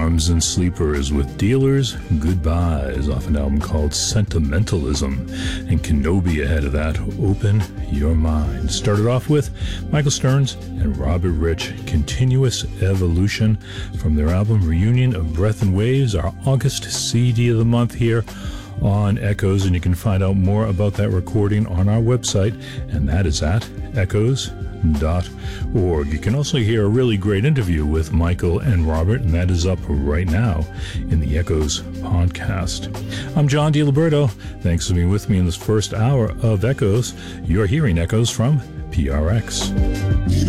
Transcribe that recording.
Arms and Sleepers with Dealers Goodbyes off an album called Sentimentalism. And Kenobi ahead of that, Open Your Mind. Started off with Michael Stearns and Robert Rich, Continuous Evolution from their album Reunion of Breath and Waves, our August CD of the month here on Echoes, and you can find out more about that recording on our website, and that is at echoes.org. You can also hear a really great interview with Michael and Robert, and that is up right now in the Echoes podcast. I'm John DiLiberto. Thanks for being with me in this first hour of Echoes. You're hearing Echoes from PRX.